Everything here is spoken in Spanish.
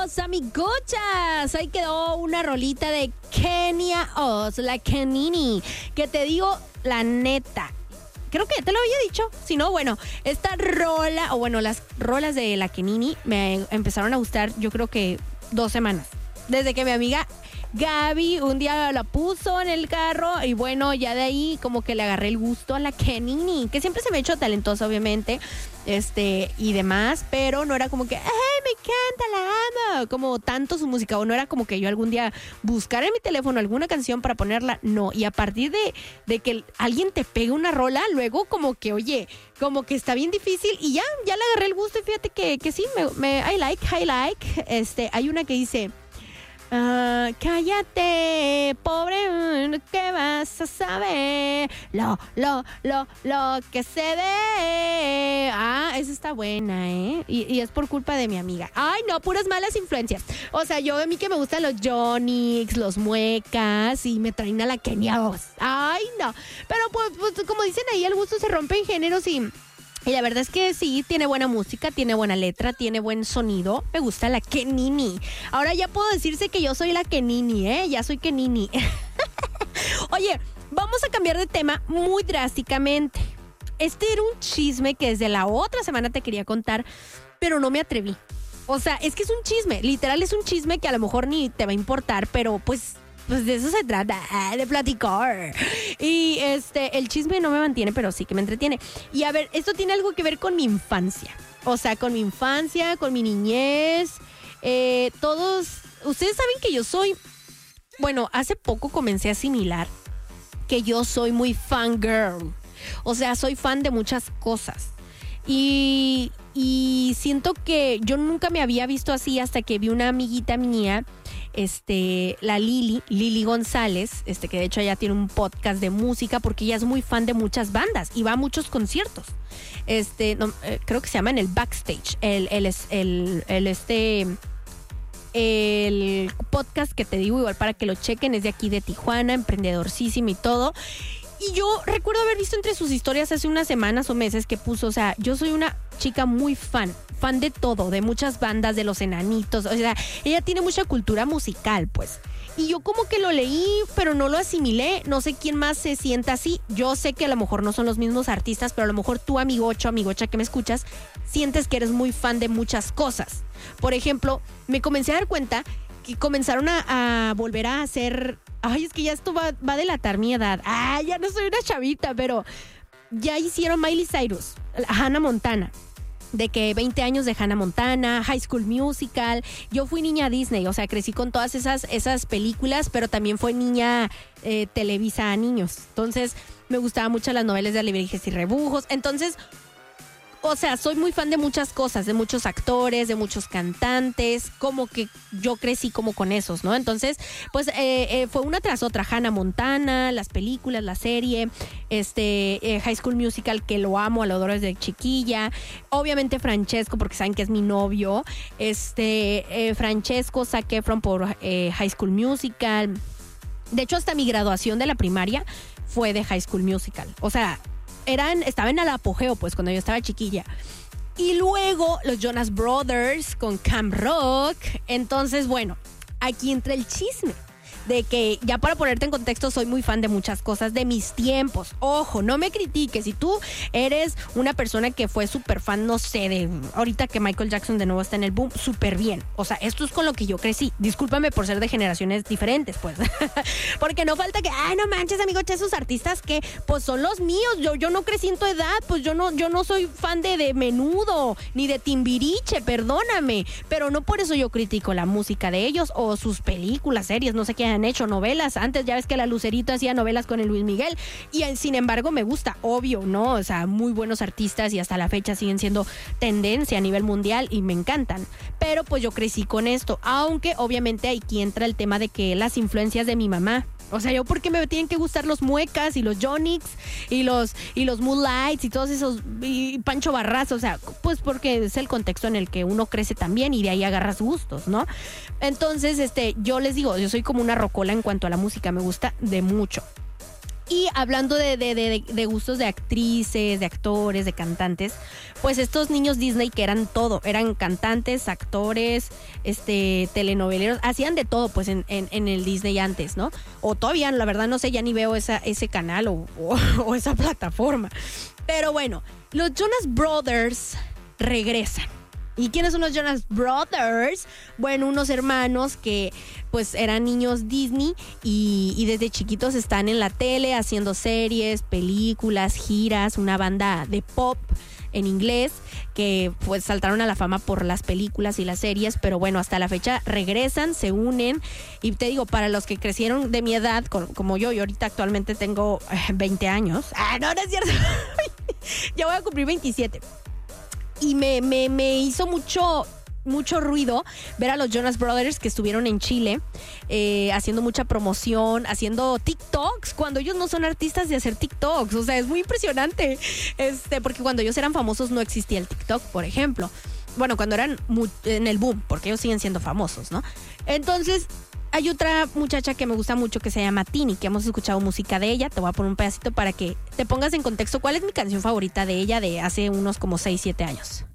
amigos, amigochas. Ahí quedó una rolita de Kenia Oz, la Kenini, que te digo la neta. Creo que te lo había dicho. Si no, bueno, esta rola, o bueno, las rolas de la Kenini me empezaron a gustar, yo creo que 2 semanas. Desde que mi amiga Gaby un día la puso en el carro y bueno, ya de ahí como que le agarré el gusto a la Kenini, que siempre se me ha hecho talentosa, obviamente, y demás, pero no era como que, ¡ay, me encanta, la amo! Como tanto su música, o no era como que yo algún día buscara en mi teléfono alguna canción para ponerla, no. Y a partir de que alguien te pegue una rola, luego como que, oye, como que está bien difícil y ya le agarré el gusto y fíjate que sí, I like. Hay una que dice... cállate, pobre, ¿qué vas a saber? Lo que se ve. Esa está buena, ¿eh? Y es por culpa de mi amiga. Ay, no, puras malas influencias. O sea, a mí que me gustan los Jonix, los Muecas, y me traen a la Kenia Oz. Ay, no. Pero pues como dicen ahí, el gusto se rompe en géneros y la verdad es que sí, tiene buena música, tiene buena letra, tiene buen sonido. Me gusta la Kenini. Ahora ya puedo decirse que yo soy la Kenini, ¿eh? Ya soy Kenini. Oye, vamos a cambiar de tema muy drásticamente. Este era un chisme que desde la otra semana te quería contar, pero no me atreví. O sea, es que es un chisme. Literal es un chisme que a lo mejor ni te va a importar, pero pues de eso se trata, de platicar. Y el chisme no me mantiene, pero sí que me entretiene. Y a ver, esto tiene algo que ver con mi infancia. O sea, con mi infancia, con mi niñez. Ustedes saben que yo soy... Bueno, hace poco comencé a asimilar que yo soy muy fangirl. O sea, soy fan de muchas cosas. Y siento que yo nunca me había visto así hasta que vi una amiguita mía, la Lili González, que de hecho ella tiene un podcast de música porque ella es muy fan de muchas bandas y va a muchos conciertos. Creo que se llama en el backstage, el podcast que te digo, igual para que lo chequen, es de aquí de Tijuana, emprendedorcísimo y todo. Y yo recuerdo haber visto entre sus historias hace unas semanas o meses que puso, o sea, yo soy una chica muy fan de todo, de muchas bandas, de los enanitos, o sea, ella tiene mucha cultura musical, pues. Y yo como que lo leí, pero no lo asimilé, no sé quién más se sienta así. Yo sé que a lo mejor no son los mismos artistas, pero a lo mejor tú, amigocha que me escuchas, sientes que eres muy fan de muchas cosas. Por ejemplo, me comencé a dar cuenta que comenzaron a volver a hacer... Ay, es que ya esto va a delatar mi edad. Ya no soy una chavita, pero ya hicieron Miley Cyrus, Hannah Montana. De que 20 años de Hannah Montana, High School Musical. Yo fui niña Disney, o sea, crecí con todas esas películas, pero también fue niña Televisa a niños. Entonces, me gustaban mucho las novelas de Alebrijes y Rebujos. Entonces... O sea, soy muy fan de muchas cosas, de muchos actores, de muchos cantantes, como que yo crecí como con esos, ¿no? Entonces, pues fue una tras otra, Hannah Montana, las películas, la serie, High School Musical, que lo amo, lo adoro desde chiquilla, obviamente Francesco, porque saben que es mi novio, Francesco, Zac Efron por High School Musical, de hecho hasta mi graduación de la primaria fue de High School Musical, o sea... estaba en el apogeo, pues, cuando yo estaba chiquilla. Y luego los Jonas Brothers con Camp Rock. Entonces, bueno, aquí entra el chisme. De que, ya para ponerte en contexto, soy muy fan de muchas cosas de mis tiempos. Ojo, no me critiques. Si tú eres una persona que fue súper fan, no sé, de ahorita que Michael Jackson de nuevo está en el boom, súper bien. O sea, esto es con lo que yo crecí. Discúlpame por ser de generaciones diferentes, pues. Porque no falta que, no manches, amigo, esos artistas que, pues, son los míos. Yo no crecí en tu edad, pues yo no soy fan de Menudo, ni de Timbiriche, perdóname. Pero no por eso yo critico la música de ellos o sus películas, series, no sé qué han hecho, novelas. Antes ya ves que la Lucerito hacía novelas con el Luis Miguel y sin embargo me gusta, obvio, ¿no? O sea, muy buenos artistas y hasta la fecha siguen siendo tendencia a nivel mundial y me encantan. Pero pues yo crecí con esto, aunque obviamente aquí entra el tema de que las influencias de mi mamá. O sea, yo porque me tienen que gustar los Muecas y los Jonix y los Moonlights y todos esos, y Pancho Barraza, o sea, pues porque es el contexto en el que uno crece también y de ahí agarras gustos, ¿no? Entonces, yo les digo, yo soy como una rocola en cuanto a la música, me gusta de mucho. Y hablando de gustos de actrices, de actores, de cantantes, pues estos niños Disney que eran todo, eran cantantes, actores, telenoveleros, hacían de todo pues en el Disney antes, ¿no? O todavía, la verdad no sé, ya ni veo ese canal o esa plataforma. Pero bueno, los Jonas Brothers regresan. ¿Y quiénes son los Jonas Brothers? Bueno, unos hermanos que pues eran niños Disney y desde chiquitos están en la tele haciendo series, películas, giras, una banda de pop en inglés que pues saltaron a la fama por las películas y las series, pero bueno, hasta la fecha regresan, se unen y te digo, para los que crecieron de mi edad, como yo ahorita actualmente tengo 20 años. No es cierto. Ya voy a cumplir 27. Y me hizo mucho ruido ver a los Jonas Brothers que estuvieron en Chile haciendo mucha promoción, haciendo TikToks, cuando ellos no son artistas de hacer TikToks. O sea, es muy impresionante. Porque cuando ellos eran famosos no existía el TikTok, por ejemplo. Bueno, cuando eran en el boom, porque ellos siguen siendo famosos, ¿no? Entonces, hay otra muchacha que me gusta mucho que se llama Tini, que hemos escuchado música de ella. Te voy a poner un pedacito para que te pongas en contexto cuál es mi canción favorita de ella de hace unos como 6-7 años.